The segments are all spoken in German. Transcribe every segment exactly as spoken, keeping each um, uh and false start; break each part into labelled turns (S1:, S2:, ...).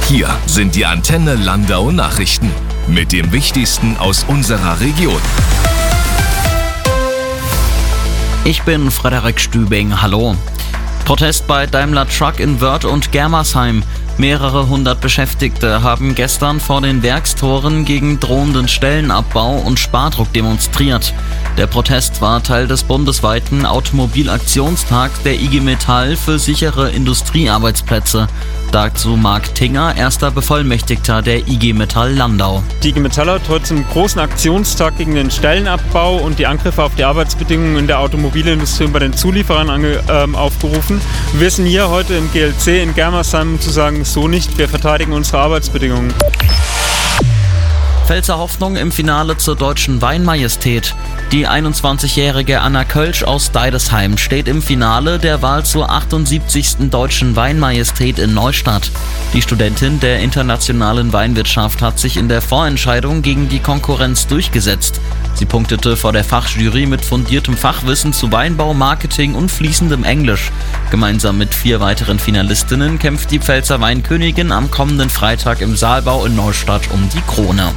S1: Hier sind die Antenne Landau Nachrichten mit dem Wichtigsten aus unserer Region.
S2: Ich bin Frederik Stübing, hallo. Protest bei Daimler Truck in Wörth und Germersheim. Mehrere hundert Beschäftigte haben gestern vor den Werkstoren gegen drohenden Stellenabbau und Spardruck demonstriert. Der Protest war Teil des bundesweiten Automobilaktionstags der I G Metall für sichere Industriearbeitsplätze. Dazu Marc Tinger, erster Bevollmächtigter der I G Metall Landau.
S3: Die I G Metall hat heute zum großen Aktionstag gegen den Stellenabbau und die Angriffe auf die Arbeitsbedingungen in der Automobilindustrie und bei den Zulieferern ange, ähm, aufgerufen. Wir sind hier heute im G L C in Germersheim, um zu sagen, so nicht, wir verteidigen unsere Arbeitsbedingungen.
S2: Pfälzer Hoffnung im Finale zur Deutschen Weinmajestät. Die einundzwanzigjährige Anna Kölsch aus Deidesheim steht im Finale der Wahl zur achtundsiebzigsten Deutschen Weinmajestät in Neustadt. Die Studentin der internationalen Weinwirtschaft hat sich in der Vorentscheidung gegen die Konkurrenz durchgesetzt. Sie punktete vor der Fachjury mit fundiertem Fachwissen zu Weinbau, Marketing und fließendem Englisch. Gemeinsam mit vier weiteren Finalistinnen kämpft die Pfälzer Weinkönigin am kommenden Freitag im Saalbau in Neustadt um die Krone.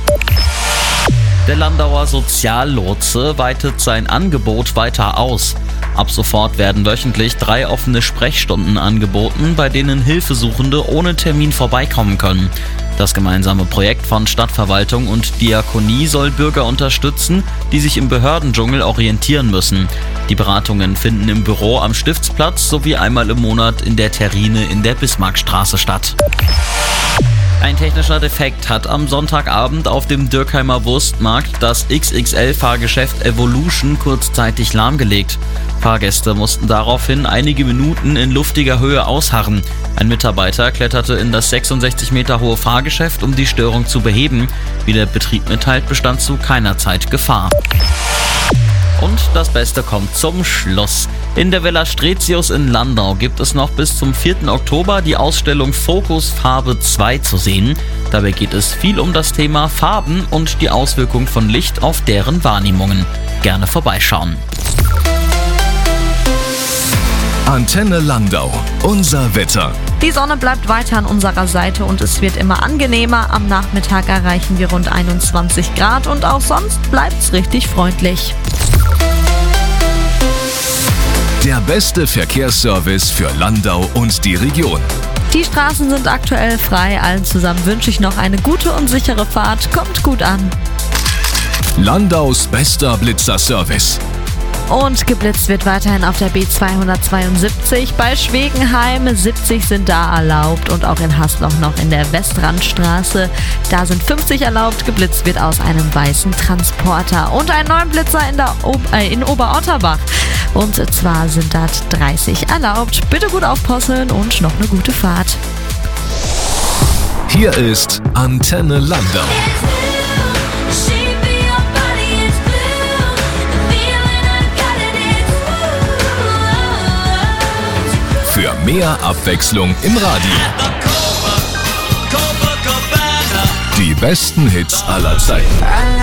S2: Der Landauer Soziallotse weitet sein Angebot weiter aus. Ab sofort werden wöchentlich drei offene Sprechstunden angeboten, bei denen Hilfesuchende ohne Termin vorbeikommen können. Das gemeinsame Projekt von Stadtverwaltung und Diakonie soll Bürger unterstützen, die sich im Behördendschungel orientieren müssen. Die Beratungen finden im Büro am Stiftsplatz sowie einmal im Monat in der Terrine in der Bismarckstraße statt. Ein technischer Defekt hat am Sonntagabend auf dem Dürkheimer Wurstmarkt das X X L-Fahrgeschäft Evolution kurzzeitig lahmgelegt. Fahrgäste mussten daraufhin einige Minuten in luftiger Höhe ausharren. Ein Mitarbeiter kletterte in das sechsundsechzig Meter hohe Fahrgeschäft, um die Störung zu beheben. Wie der Betrieb mitteilt, bestand zu keiner Zeit Gefahr. Und das Beste kommt zum Schluss. In der Villa Stretius in Landau gibt es noch bis zum vierten Oktober die Ausstellung Fokus Farbe zwei zu sehen. Dabei geht es viel um das Thema Farben und die Auswirkung von Licht auf deren Wahrnehmungen. Gerne vorbeischauen.
S1: Antenne Landau, unser Wetter.
S4: Die Sonne bleibt weiter an unserer Seite und es wird immer angenehmer. Am Nachmittag erreichen wir rund einundzwanzig Grad und auch sonst bleibt's richtig freundlich.
S1: Der beste Verkehrsservice für Landau und die Region.
S4: Die Straßen sind aktuell frei. Allen zusammen wünsche ich noch eine gute und sichere Fahrt. Kommt gut an.
S1: Landaus bester Blitzerservice.
S4: Und geblitzt wird weiterhin auf der B zweihundertzweiundsiebzig. Bei Schwegenheim siebzig sind da erlaubt und auch in Hasloch noch in der Westrandstraße. Da sind fünfzig erlaubt. Geblitzt wird aus einem weißen Transporter. Und ein neuen Blitzer in, der o- äh, in Oberotterbach. Und zwar sind da dreißig erlaubt. Bitte gut aufpassen und noch eine gute Fahrt.
S1: Hier ist Antenne Landau. Für mehr Abwechslung im Radio. Die besten Hits aller Zeiten.